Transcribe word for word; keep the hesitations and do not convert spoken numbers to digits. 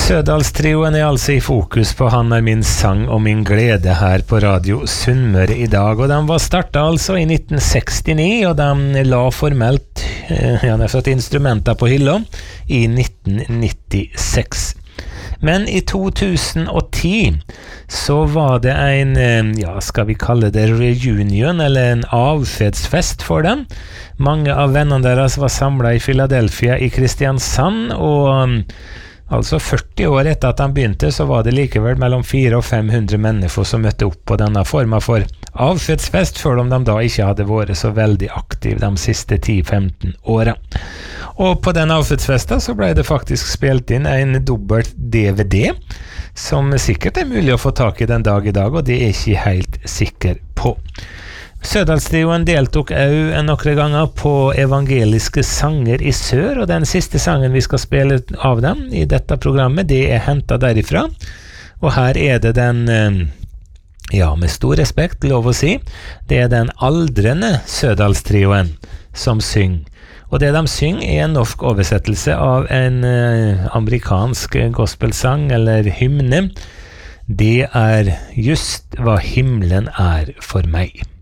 Sødalstrioen er altså i fokus på Han er min sang og min glede her på Radio Sunnmøre i dag, og de var startet altså i nitten sekstini, og de la formelt ja, de satt instrumenter på hylla i nitten nittiseks. Men i to tusen og ti så var det en, ja, skal vi kalle det reunion, eller en avskjedsfest for dem. Mange av vennene deres var samlet i Philadelphia i Kristiansand, og altså førti år etter at de begynte, så var det likevel mellom fire hundre og fem hundre mennesker som møtte opp på denne formen for avskjedsfest, selv om de da ikke hadde vært så veldig aktive de siste ti til femten årene. Og på den avskjedsfesten så ble det faktisk spilt inn en dobbelt D V D, som sikkert er mulig å få tak i den dag i dag, og det er jeg ikke helt sikker på. Sødalstrioen deltok også noen ganger på evangeliske sanger i sør, og den siste sangen vi skal spille av dem i dette programmet, det er hentet derifra. Og her er det den, ja, med stor respekt, lov å si, det er den aldrende Sødalstrioen som synger. Og det de synger er en norsk oversettelse av en amerikansk gospelsang eller hymne. Det er just hva himmelen er for meg.